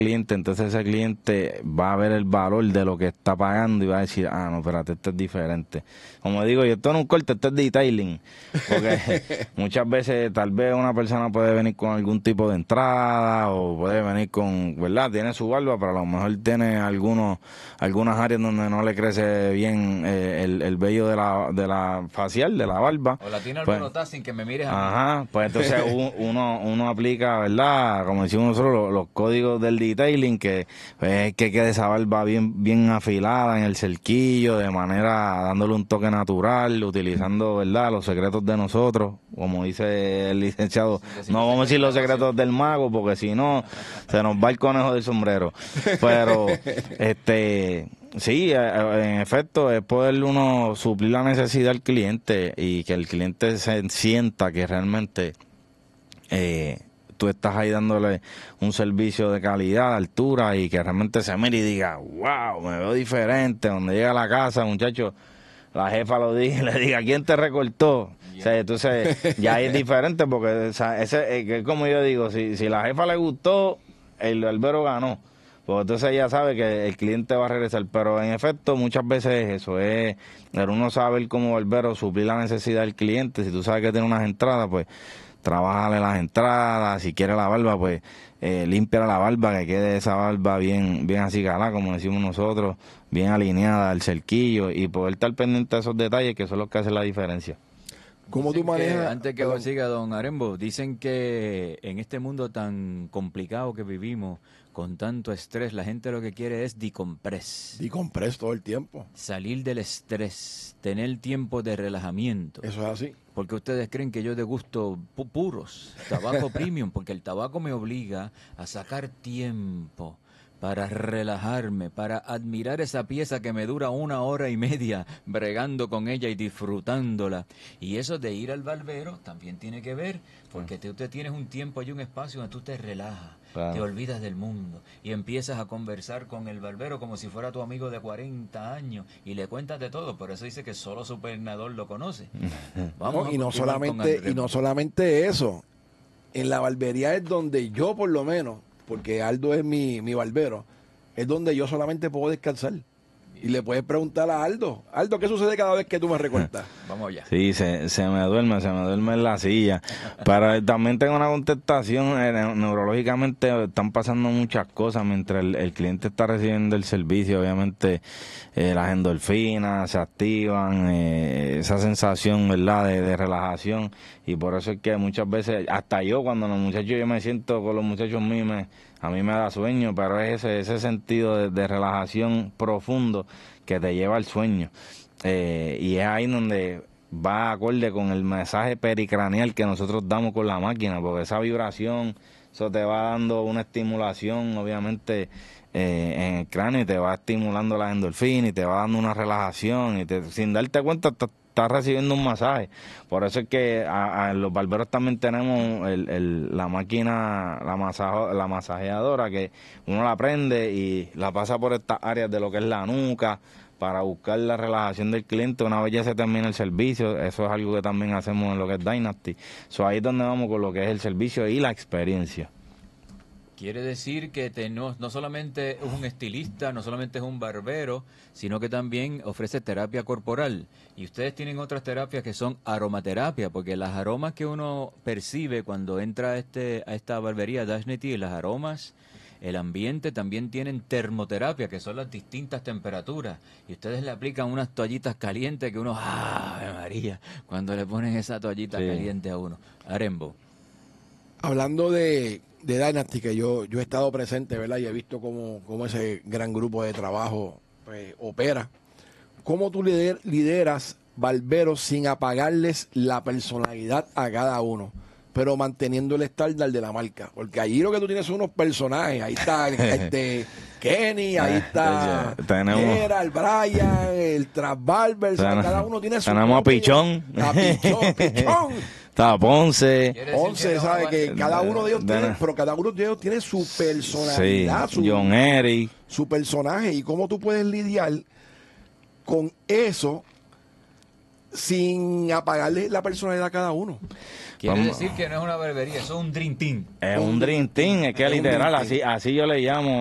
cliente, entonces ese cliente va a ver el valor de lo que está pagando y va a decir, no, espérate, esto es diferente. Como digo, yo esto no es un corte, esto es detailing, porque muchas veces tal vez una persona puede venir con algún tipo de entrada o puede venir con, ¿verdad? Tiene su barba, pero a lo mejor tiene algunas áreas donde no le crece bien el vello de la facial, de la barba. O la tiene pues, alborotada sin que me mires a mí. Ajá, pues entonces uno aplica, ¿verdad? Como decimos nosotros, los códigos del detailing, que es que quede esa barba bien afilada en el cerquillo, de manera dándole un toque natural, utilizando, ¿verdad? Los secretos de nosotros, como dice el licenciado. No vamos a decir los secretos del mago, porque si no, se nos va el conejo del sombrero. Pero, sí, en efecto, es poder uno suplir la necesidad del cliente y que el cliente se sienta que realmente tú estás ahí dándole un servicio de calidad, de altura, y que realmente se mire y diga, wow, me veo diferente. Donde llega a la casa, muchacho, la jefa lo diga, le diga, ¿quién te recortó? O sea, entonces ya es diferente porque o sea, que como yo digo, si la jefa le gustó, el barbero ganó. Pues entonces ella sabe que el cliente va a regresar, pero en efecto muchas veces es eso, es uno saber como barbero suplir la necesidad del cliente. Si tú sabes que tiene unas entradas, pues trabájale las entradas. Si quiere la barba, pues limpia la barba, que quede esa barba bien acicalada, como decimos nosotros, bien alineada al cerquillo, y poder estar pendiente de esos detalles que son los que hacen la diferencia. ¿Cómo tú manejas? Antes que siga, don Arembo, dicen que en este mundo tan complicado que vivimos, con tanto estrés, la gente lo que quiere es decompress. Decompress todo el tiempo. Salir del estrés, tener tiempo de relajamiento. Eso es así. Porque ustedes creen que yo degusto puros, tabaco premium, porque el tabaco me obliga a sacar tiempo para relajarme, para admirar esa pieza que me dura 1 hora y media bregando con ella y disfrutándola. Y eso de ir al barbero también tiene que ver, porque usted tienes un tiempo y un espacio donde tú te relajas, Claro. te olvidas del mundo y empiezas a conversar con el barbero como si fuera tu amigo de 40 años y le cuentas de todo. Por eso dice que solo su peinador lo conoce. No, y no solamente eso. En la barbería es donde yo, por lo menos, porque Aldo es mi barbero, es donde yo solamente puedo descansar. Y le puedes preguntar a Aldo, ¿qué sucede cada vez que tú me recortas? Vamos allá. Sí, se me duerme en la silla. Pero también tengo una contestación, neurológicamente están pasando muchas cosas mientras el cliente está recibiendo el servicio. Obviamente las endorfinas se activan, esa sensación, ¿verdad?, de relajación. Y por eso es que muchas veces, hasta yo cuando yo me siento con los muchachos míos, a mí me da sueño, pero es ese sentido de relajación profundo que te lleva al sueño. Y es ahí donde va acorde con el mensaje pericraneal que nosotros damos con la máquina, porque esa vibración, eso te va dando una estimulación, obviamente, en el cráneo, y te va estimulando las endorfinas y te va dando una relajación, y sin darte cuenta estás recibiendo un masaje. Por eso es que los barberos también tenemos la máquina, la masajeadora, que uno la prende y la pasa por estas áreas de lo que es la nuca, para buscar la relajación del cliente una vez ya se termina el servicio. Eso es algo que también hacemos en lo que es Dynasty. Ahí es donde vamos con lo que es el servicio y la experiencia. Quiere decir que no solamente es un estilista, no solamente es un barbero, sino que también ofrece terapia corporal. Y ustedes tienen otras terapias que son aromaterapia, porque las aromas que uno percibe cuando entra a esta barbería Dynasty, las aromas, el ambiente, también tienen termoterapia, que son las distintas temperaturas. Y ustedes le aplican unas toallitas calientes que uno, ¡Ave María!, cuando le ponen esa toallita caliente a uno. Arembo. Hablando de Dynasty, que yo he estado presente, ¿verdad? Y he visto cómo ese gran grupo de trabajo pues, opera. ¿Cómo tú lideras barberos sin apagarles la personalidad a cada uno, pero manteniendo el estándar de la marca? Porque allí lo que tú tienes son unos personajes. Ahí está Kenny, ahí está Gerald, Brian, el Trap Barber. Cada uno tiene su... Tenemos a Pichón. Pichón. Está Ponce, ¿sabe? Que cada uno de ellos tiene, pero cada uno de ellos tiene su personalidad, sí, John Eric, su personaje. Y cómo tú puedes lidiar con eso sin apagarle la personalidad a cada uno. Quiere Vamos. decir que no es una barbería, eso es un dream team. Es un dream team, es que Es un literal, dream team. así yo le llamo